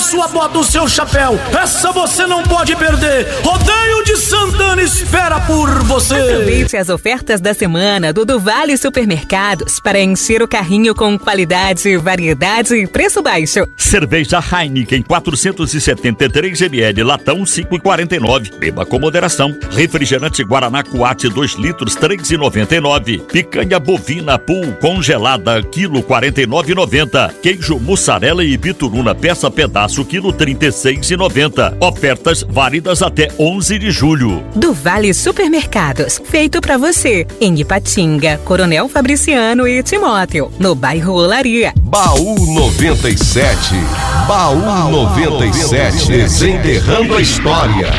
sua bota, o seu chapéu. Essa você não pode perder. Rodeio de Santana espera por você. Aproveite as ofertas da semana do Vale Supermercados para encher o carrinho com qualidade, variedade e preço baixo. Cerveja Heineken 473 ml, latão 5,49. Beba com moderação. Refrigerante Guaraná Coate 2 litros 3,99. Picanha bovina Pool congelada quilo 49,90. Queijo mussarela e bituruna peça pedaço quilo 36,90. Ofertas válidas até 11 de julho. Do Vale Supermercados, feito pra você em Ipatinga, Coronel Fabriciano e Timóteo, no bairro Olaria. Baú 97. Baú 97. Desenterrando a história.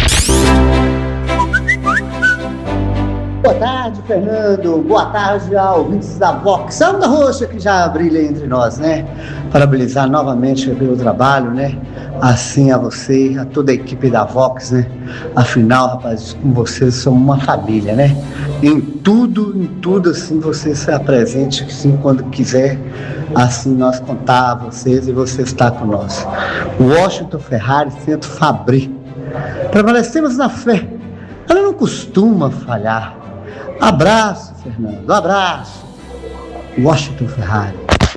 Boa tarde, Fernando. Boa tarde aos ouvintes da Vox. Santa Roxa, que já brilha entre nós, né? Parabenizar novamente pelo trabalho, né? Assim a você, a toda a equipe da Vox, né? Afinal, rapaz, com vocês somos uma família, né? Em tudo, assim, você se presente, assim, quando quiser, assim, nós contar a vocês e você está conosco. Washington Ferrari, Centro Fabri. Prevalecemos na fé. Ela não costuma falhar. Abraço, Fernando, abraço. Washington Ferrari.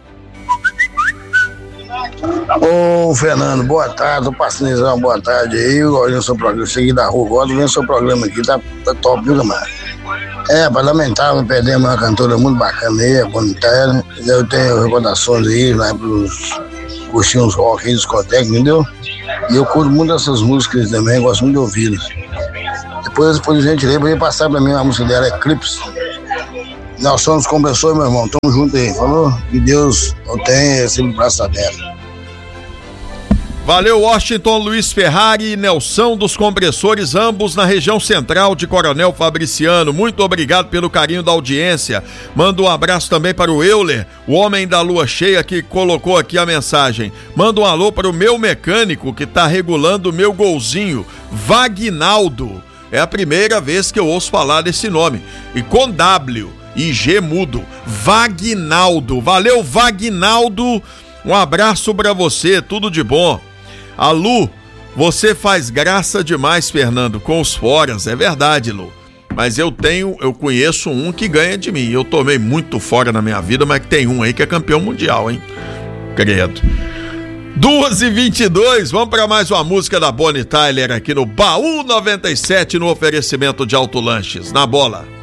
Ô, Fernando, boa tarde, tô passando uma boa tarde aí, eu olhando o seu programa, cheguei da rua, gosto vendo o seu programa aqui, tá top, viu, mano? Lamentável, perdemos uma cantora muito bacana aí, a Bonitária, eu tenho recordações aí, lá pros curtinhos rock aí, discoteca, entendeu? E eu curto muito essas músicas também, gosto muito de ouvi-las. Depois a gente lembra e passar pra mim a música dela, Eclipse. Nós somos compressores, meu irmão, tamo junto aí, falou? Que Deus o tenha sempre braço aberto. Valeu, Washington Luiz Ferrari e Nelson dos Compressores, ambos na região central de Coronel Fabriciano. Muito obrigado pelo carinho da audiência. Manda um abraço também para o Euler, o homem da lua cheia, que colocou aqui a mensagem. Manda um alô para o meu mecânico que tá regulando o meu golzinho, Vagnaldo. É a primeira vez que eu ouço falar desse nome. E com W e G mudo. Vagnaldo. Valeu, Vagnaldo. Um abraço pra você, tudo de bom. A Lu, você faz graça demais, Fernando, com os foras. É verdade, Lu. Mas eu conheço um que ganha de mim. Eu tomei muito fora na minha vida, mas tem um aí que é campeão mundial, hein? Credo. 2h22, vamos para mais uma música da Bonnie Tyler aqui no Baú 97, no oferecimento de Autolanches. Na bola.